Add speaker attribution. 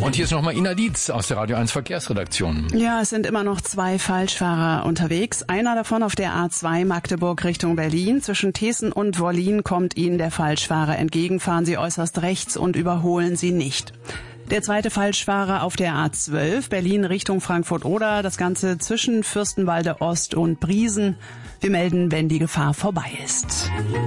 Speaker 1: Und hier ist nochmal Ina Dietz aus der Radio 1 Verkehrsredaktion.
Speaker 2: Ja, es sind immer noch 2 Falschfahrer unterwegs. Einer davon auf der A2 Magdeburg Richtung Berlin. Zwischen Thesen und Wollin kommt Ihnen der Falschfahrer entgegen. Fahren Sie äußerst rechts und überholen Sie nicht. Der zweite Falschfahrer auf der A12 Berlin Richtung Frankfurt-Oder. Das Ganze zwischen Fürstenwalde Ost und Briesen. Wir melden, wenn die Gefahr vorbei ist.